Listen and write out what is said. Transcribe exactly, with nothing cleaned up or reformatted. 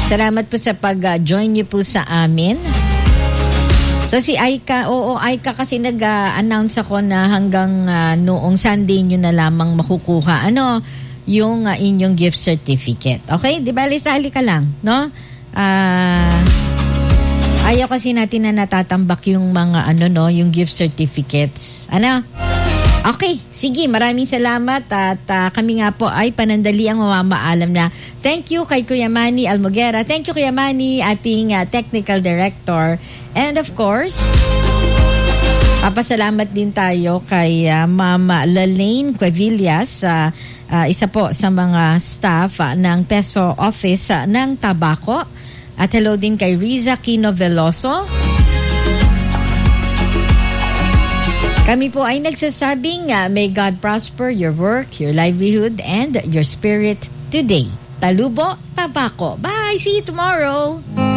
Salamat po sa pag-join niyo po sa amin. So si Aika, oo Aika, kasi nag-announce ako na hanggang uh, noong Sunday nyo na lamang makukuha ano yung uh, inyong gift certificate. Okay? Di ba, lisali ka lang, no? Ah... Uh, Ayaw kasi natin na natatambak yung mga ano no, yung gift certificates. Ano? Okay, sige, maraming salamat at uh, kami nga po ay panandali ang mamamaalam na. Thank you kay Kuya Manny Almoguera. Thank you Kuya Manny, ating uh, technical director. And of course, papasalamat din tayo kay uh, Mama Lalaine Cuevillas, uh, uh, isa po sa mga staff uh, ng Peso Office uh, ng Tabako. At hello din kay Riza Quino Veloso. Kami po ay nagsasabing, uh, may God prosper your work, your livelihood, and your spirit today. Talubo, Tabako. Bye! See you tomorrow!